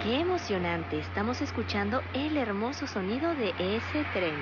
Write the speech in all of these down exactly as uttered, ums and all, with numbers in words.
¡Qué emocionante! Estamos escuchando el hermoso sonido de ese tren.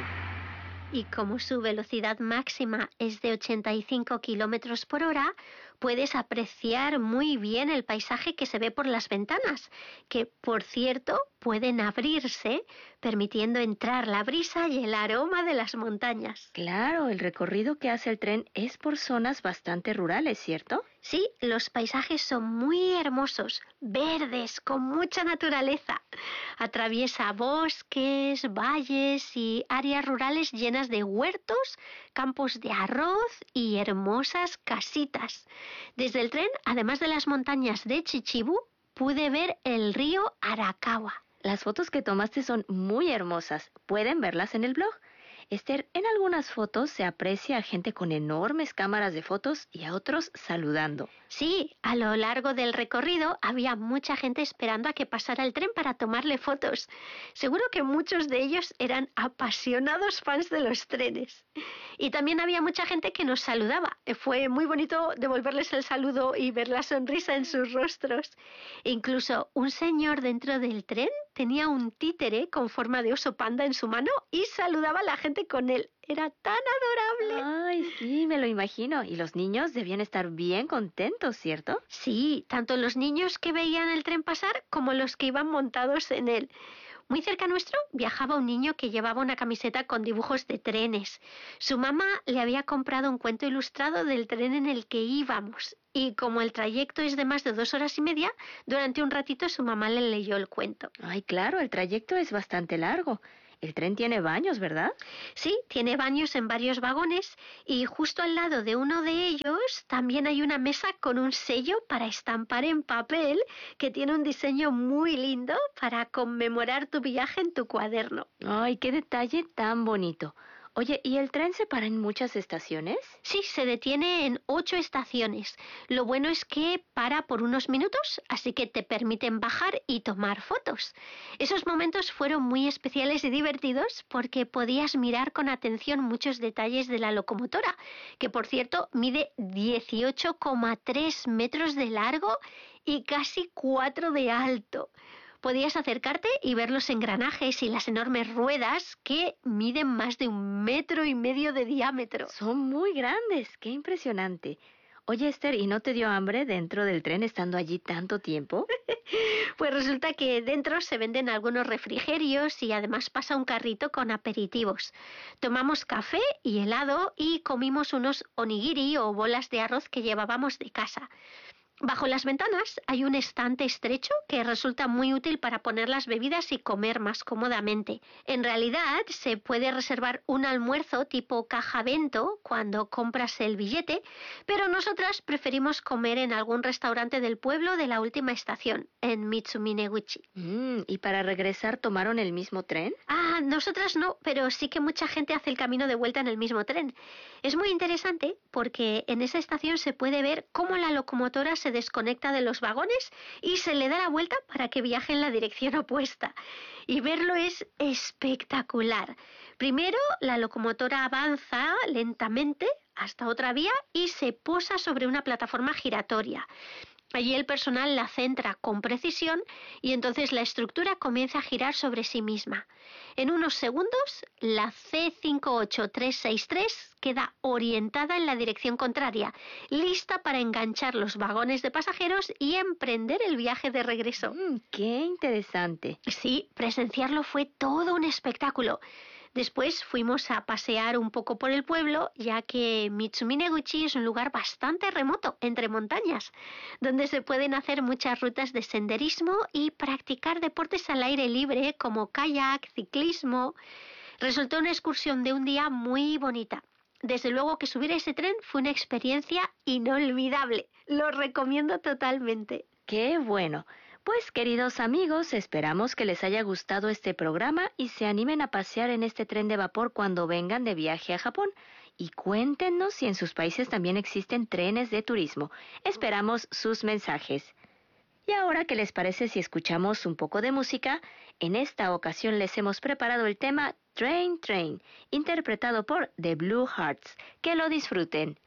Y como su velocidad máxima es de ochenta y cinco kilómetros por hora, puedes apreciar muy bien el paisaje que se ve por las ventanas, que, por cierto, pueden abrirse, permitiendo entrar la brisa y el aroma de las montañas. Claro, el recorrido que hace el tren es por zonas bastante rurales, ¿cierto? Sí, los paisajes son muy hermosos, verdes, con mucha naturaleza. Atraviesa bosques, valles y áreas rurales llenas de huertos, campos de arroz y hermosas casitas. Desde el tren, además de las montañas de Chichibu, pude ver el río Arakawa. Las fotos que tomaste son muy hermosas. Pueden verlas en el blog. Esther, en algunas fotos se aprecia a gente con enormes cámaras de fotos y a otros saludando. Sí, a lo largo del recorrido había mucha gente esperando a que pasara el tren para tomarle fotos. Seguro que muchos de ellos eran apasionados fans de los trenes. Y también había mucha gente que nos saludaba. Fue muy bonito devolverles el saludo y ver la sonrisa en sus rostros. E incluso un señor dentro del tren tenía un títere con forma de oso panda en su mano y saludaba a la gente con él. Era tan adorable. Ay, sí, me lo imagino. Y los niños debían estar bien contentos, ¿cierto? Sí, tanto los niños que veían el tren pasar como los que iban montados en él. Muy cerca nuestro viajaba un niño que llevaba una camiseta con dibujos de trenes. Su mamá le había comprado un cuento ilustrado del tren en el que íbamos. Y como el trayecto es de más de dos horas y media, durante un ratito su mamá le leyó el cuento. Ay, claro, el trayecto es bastante largo. El tren tiene baños, ¿verdad? Sí, tiene baños en varios vagones y justo al lado de uno de ellos también hay una mesa con un sello para estampar en papel que tiene un diseño muy lindo para conmemorar tu viaje en tu cuaderno. Ay, qué detalle tan bonito. Oye, ¿y el tren se para en muchas estaciones? Sí, se detiene en ocho estaciones. Lo bueno es que para por unos minutos, así que te permiten bajar y tomar fotos. Esos momentos fueron muy especiales y divertidos porque podías mirar con atención muchos detalles de la locomotora, que por cierto mide dieciocho coma tres metros de largo y casi cuatro de alto. Podías acercarte y ver los engranajes y las enormes ruedas que miden más de un metro y medio de diámetro. Son muy grandes, qué impresionante. Oye, Esther, ¿y no te dio hambre dentro del tren estando allí tanto tiempo? Pues resulta que dentro se venden algunos refrigerios y además pasa un carrito con aperitivos. Tomamos café y helado y comimos unos onigiri o bolas de arroz que llevábamos de casa. Bajo las ventanas hay un estante estrecho que resulta muy útil para poner las bebidas y comer más cómodamente. En realidad, se puede reservar un almuerzo tipo caja bento cuando compras el billete, pero nosotras preferimos comer en algún restaurante del pueblo de la última estación, en Mitsumineguchi. Mm, ¿y para regresar tomaron el mismo tren? Ah, nosotras no, pero sí que mucha gente hace el camino de vuelta en el mismo tren. Es muy interesante porque en esa estación se puede ver cómo la locomotora se desconecta de los vagones y se le da la vuelta para que viaje en la dirección opuesta. Y verlo es espectacular. Primero, la locomotora avanza lentamente hasta otra vía y se posa sobre una plataforma giratoria. Allí el personal la centra con precisión y entonces la estructura comienza a girar sobre sí misma. En unos segundos, la C cinco ocho tres seis tres queda orientada en la dirección contraria, lista para enganchar los vagones de pasajeros y emprender el viaje de regreso. Mm, ¡qué interesante! Sí, presenciarlo fue todo un espectáculo. Después fuimos a pasear un poco por el pueblo, ya que Mitsumineguchi es un lugar bastante remoto, entre montañas, donde se pueden hacer muchas rutas de senderismo y practicar deportes al aire libre como kayak, ciclismo. Resultó una excursión de un día muy bonita. Desde luego que subir a ese tren fue una experiencia inolvidable. Lo recomiendo totalmente. ¡Qué bueno! Pues queridos amigos, esperamos que les haya gustado este programa y se animen a pasear en este tren de vapor cuando vengan de viaje a Japón. Y cuéntenos si en sus países también existen trenes de turismo. Esperamos sus mensajes. Y ahora, ¿qué les parece si escuchamos un poco de música? En esta ocasión les hemos preparado el tema Train Train, interpretado por The Blue Hearts. Que lo disfruten.